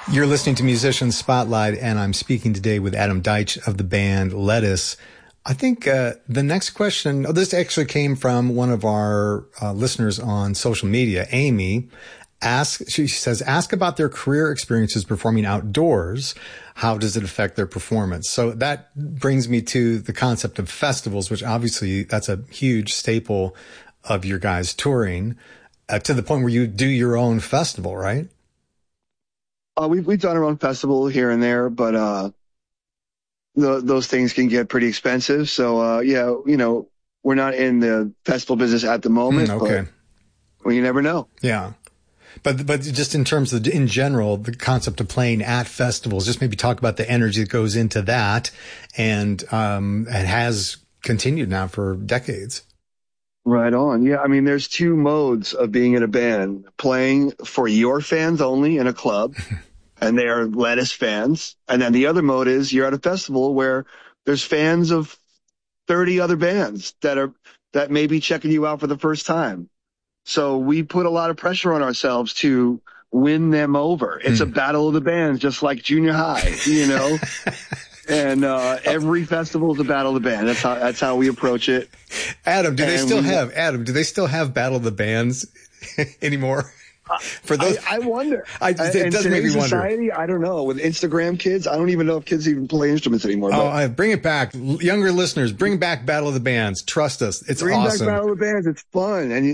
You're listening to Musician Spotlight, and I'm speaking today with Adam Deitch of the band Lettuce. I think the next question, this actually came from one of our listeners on social media, Amy. She says, ask about their career experiences performing outdoors. How does it affect their performance? So that brings me to the concept of festivals, which obviously that's a huge staple of your guys' touring, to the point where you do your own festival, right? We've done our own festival here and there, but those things can get pretty expensive. So we're not in the festival business at the moment. Okay. But you never know. Yeah. But just in terms of, in general, the concept of playing at festivals, just maybe talk about the energy that goes into that, and it has continued now for decades. Right on. Yeah, I mean, there's two modes of being in a band: playing for your fans only in a club, and they are Lettuce fans. And then the other mode is you're at a festival where there's fans of 30 other bands that may be checking you out for the first time. So we put a lot of pressure on ourselves to win them over. It's a battle of the bands, just like junior high, you know? And every festival is a battle of the band. That's how we approach it. Adam, do they still have Battle of the Bands anymore? For those, I wonder. It does make me wonder. Society, I don't know. With Instagram kids, I don't even know if kids even play instruments anymore. Bring it back, younger listeners. Bring back Battle of the Bands. Trust us, it's awesome. Bring back Battle of the Bands. It's fun, and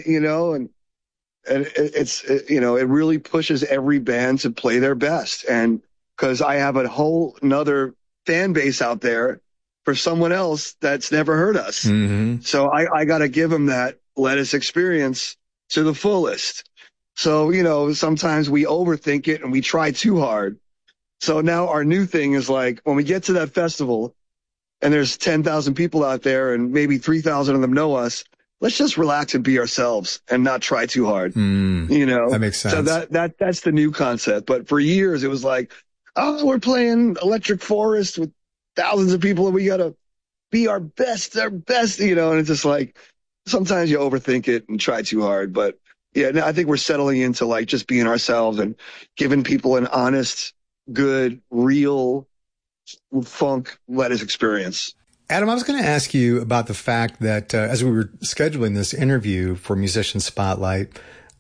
it really pushes every band to play their best. And because I have a whole another fan base out there for someone else that's never heard us. Mm-hmm. So I got to give them that Lettuce experience to the fullest. So, sometimes we overthink it and we try too hard. So now our new thing is like, when we get to that festival and there's 10,000 people out there and maybe 3,000 of them know us, let's just relax and be ourselves and not try too hard. That makes sense. So that's the new concept. But for years it was like, oh, we're playing Electric Forest with thousands of people and we got to be our best, and it's just like, sometimes you overthink it and try too hard. But yeah, I think we're settling into like just being ourselves and giving people an honest, good, real funk Lettuce experience. Adam, I was going to ask you about the fact that as we were scheduling this interview for Musician Spotlight,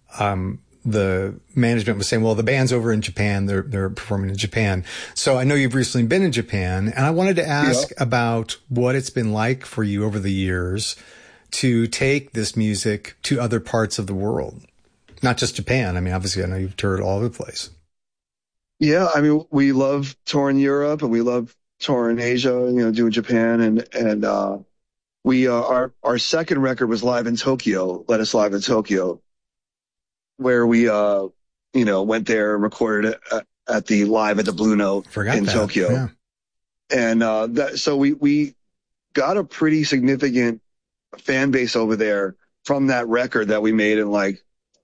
the management was saying, well, the band's over in Japan. They're performing in Japan. So I know you've recently been in Japan, and I wanted to ask about what it's been like for you over the years to take this music to other parts of the world, not just Japan. I mean, obviously, I know you've toured all over the place. Yeah, I mean, we love touring Europe and we love touring Asia, doing Japan. And we our second record was live in Tokyo, Lettuce Live in Tokyo, where we, went there and recorded it at the Live at the Blue Note Tokyo. Yeah. And so we got a pretty significant fan base over there from that record that we made in like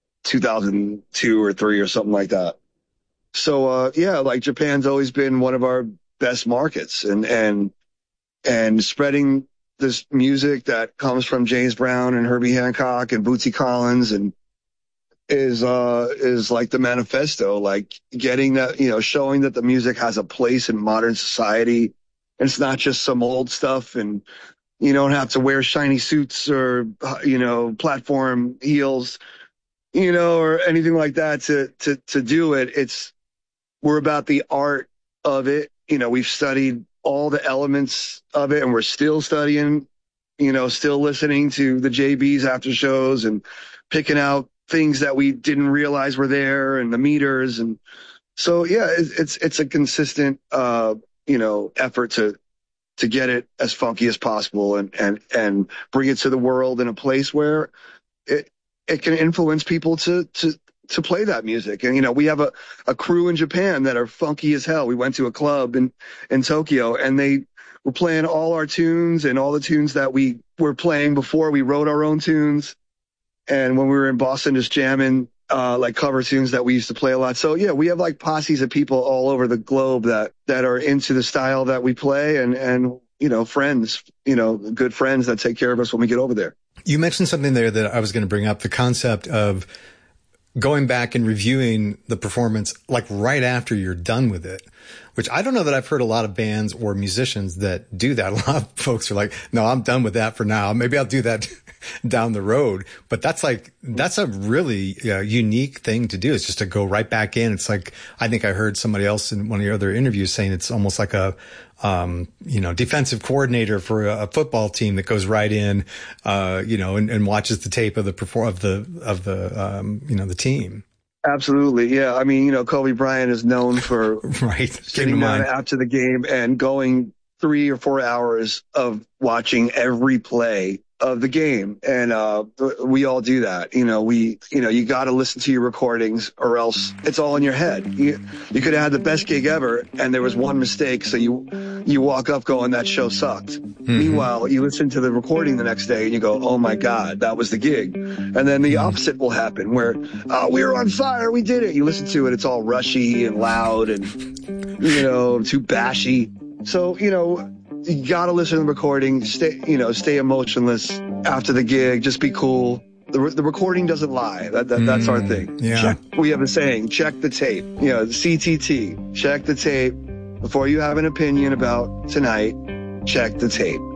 2002 or 3 or something like that. So like Japan's always been one of our best markets, and spreading this music that comes from James Brown and Herbie Hancock and Bootsy Collins and is like the manifesto, like getting that, showing that the music has a place in modern society. And it's not just some old stuff, and you don't have to wear shiny suits or, platform heels, or anything like that to do it. We're about the art of it. We've studied all the elements of it and we're still studying, still listening to the JBs after shows and picking out things that we didn't realize were there and the meters. And so, yeah, it's a consistent, effort to get it as funky as possible and bring it to the world in a place where it can influence people to play that music. And, we have a crew in Japan that are funky as hell. We went to a club in Tokyo and they were playing all our tunes and all the tunes that we were playing before. We wrote our own tunes. And when we were in Boston, just jamming, like cover tunes that we used to play a lot. So yeah, we have like posses of people all over the globe that are into the style that we play and friends, good friends that take care of us when we get over there. You mentioned something there that I was going to bring up, the concept of going back and reviewing the performance like right after you're done with it, which I don't know that I've heard a lot of bands or musicians that do that. A lot of folks are like, no, I'm done with that for now. Maybe I'll do that down the road. But that's a really unique thing to do. It's just to go right back in. It's like, I think I heard somebody else in one of your other interviews saying it's almost like a, defensive coordinator for a football team that goes right in, and watches the tape of the team. Absolutely. Yeah. I mean, Kobe Bryant is known for right. sitting down after the game and going 3 or 4 hours of watching every play of the game. And, we all do that. You got to listen to your recordings or else it's all in your head. You could have had the best gig ever and there was one mistake. So you walk up going, that show sucked. Mm-hmm. Meanwhile, you listen to the recording the next day and you go, oh my God, that was the gig. And then the opposite will happen where, we were on fire. We did it. You listen to it. It's all rushy and loud and, too bashy. So, you gotta listen to the recording, stay emotionless after the gig, just be cool. The recording doesn't lie. That's our thing. Yeah. We have a saying, check the tape. CTT, check the tape. Before you have an opinion about tonight, check the tape.